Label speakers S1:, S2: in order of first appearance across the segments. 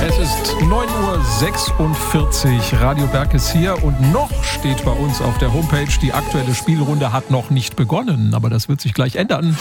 S1: Es ist 9.46 Uhr, Radio Berg ist hier und noch steht bei uns auf der Homepage, die aktuelle Spielrunde hat noch nicht begonnen, aber das wird sich gleich ändern.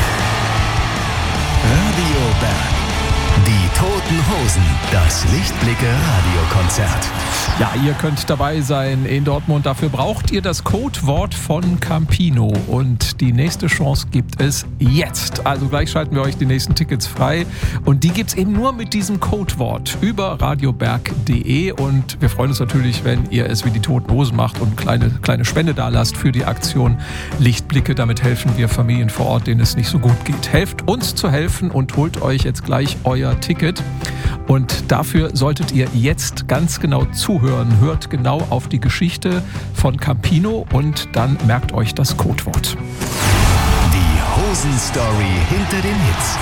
S2: Radio Berg. Die Toten Hosen, das Lichtblicke-Radiokonzert.
S1: Ja, ihr könnt dabei sein in Dortmund. Dafür braucht ihr das Codewort von Campino. Und die nächste Chance gibt es jetzt. Also gleich schalten wir euch die nächsten Tickets frei. Und die gibt es eben nur mit diesem Codewort über radioberg.de. Und wir freuen uns natürlich, wenn ihr es wie die Toten Hosen macht und kleine Spende da lasst für die Aktion Lichtblicke. Damit helfen wir Familien vor Ort, denen es nicht so gut geht. Helft uns zu helfen und holt euch jetzt gleich euer Ticket. Und dafür solltet ihr jetzt ganz genau zuhören. Hört genau auf die Geschichte von Campino und dann merkt euch das Codewort.
S2: Die Hosen-Story hinter den Hits.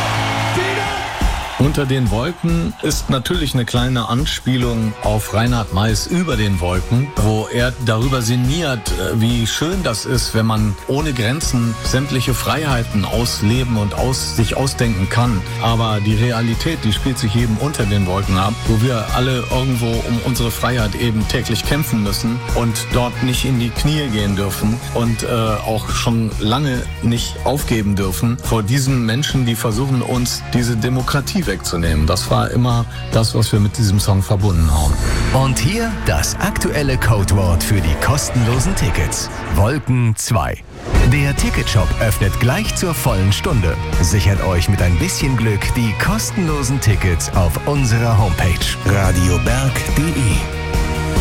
S3: Unter den Wolken ist natürlich eine kleine Anspielung auf Reinhard Meiß Über den Wolken, wo er darüber sinniert, wie schön das ist, wenn man ohne Grenzen sämtliche Freiheiten ausleben und sich ausdenken kann. Aber die Realität, die spielt sich eben unter den Wolken ab, wo wir alle irgendwo um unsere Freiheit eben täglich kämpfen müssen und dort nicht in die Knie gehen dürfen und auch schon lange nicht aufgeben dürfen vor diesen Menschen, die versuchen, uns diese Demokratie wegzunehmen. Das war immer das, was wir mit diesem Song verbunden haben.
S2: Und hier das aktuelle Codewort für die kostenlosen Tickets. Wolken 2. Der Ticketshop öffnet gleich zur vollen Stunde. Sichert euch mit ein bisschen Glück die kostenlosen Tickets auf unserer Homepage radioberg.de.